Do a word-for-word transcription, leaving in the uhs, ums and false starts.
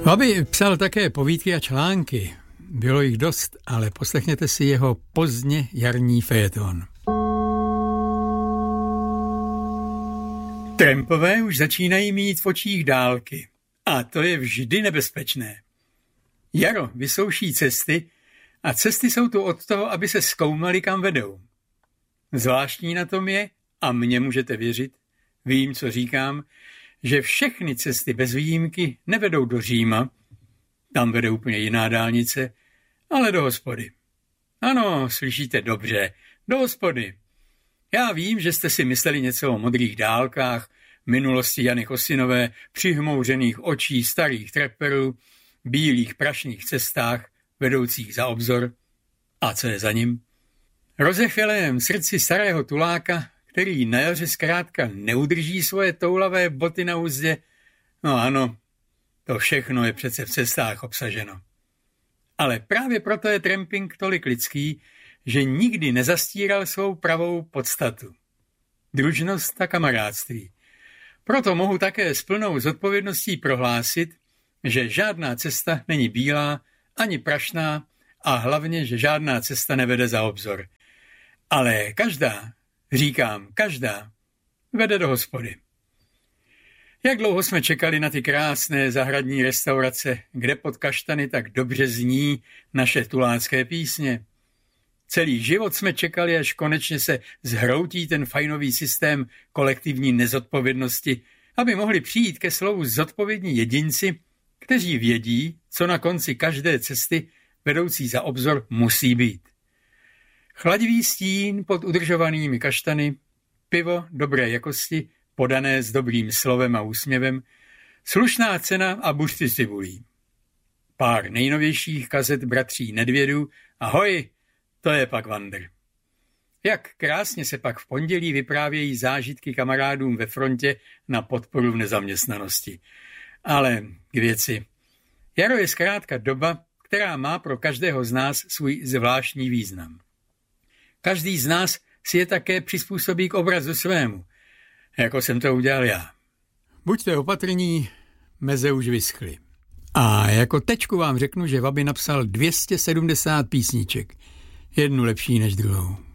Vaby psal také povídky a články. Bylo jich dost, ale poslechněte si jeho pozdně jarní fejeton. Trampové už začínají mít v očích dálky. A to je vždy nebezpečné. Jaro vysouší cesty a cesty jsou tu od toho, aby se zkoumaly, kam vedou. Zvláštní na tom je, a mně můžete věřit, vím, co říkám, že všechny cesty bez výjimky nevedou do Říma, tam vede úplně jiná dálnice, ale do hospody. Ano, slyšíte dobře, do hospody. Já vím, že jste si mysleli něco o modrých dálkách, minulosti Jany Kosinové, přihmouřených očí starých treperů, bílých prašných cestách, vedoucích za obzor. A co je za ním? Rozechelém srdci starého tuláka, který na jaře zkrátka neudrží svoje toulavé boty na uzdě. No ano, to všechno je přece v cestách obsaženo. Ale právě proto je tramping tolik lidský, že nikdy nezastíral svou pravou podstatu. Družnost a kamarádství. Proto mohu také s plnou zodpovědností prohlásit, že žádná cesta není bílá, ani prašná a hlavně, že žádná cesta nevede za obzor. Ale každá, říkám každá, vede do hospody. Jak dlouho jsme čekali na ty krásné zahradní restaurace, kde pod kaštany tak dobře zní naše tulácké písně. Celý život jsme čekali, až konečně se zhroutí ten fajnový systém kolektivní nezodpovědnosti, aby mohli přijít ke slovu zodpovědní jedinci, kteří vědí, co na konci každé cesty vedoucí za obzor musí být. Chladivý stín pod udržovanými kaštany, pivo dobré jakosti, podané s dobrým slovem a úsměvem, slušná cena a buřty s cibulí. Pár nejnovějších kazet bratří Nedvědů, ahoj, to je pak vandr. Jak krásně se pak v pondělí vyprávějí zážitky kamarádům ve frontě na podporu v nezaměstnanosti. Ale k věci. Jaro je zkrátka doba, která má pro každého z nás svůj zvláštní význam. Každý z nás si je také přizpůsobí k obrazu svému, jako jsem to udělal já. Buďte opatrní, meze už vyschly. A jako tečku vám řeknu, že Vaby napsal dvě stě sedmdesát písniček, jednu lepší než druhou.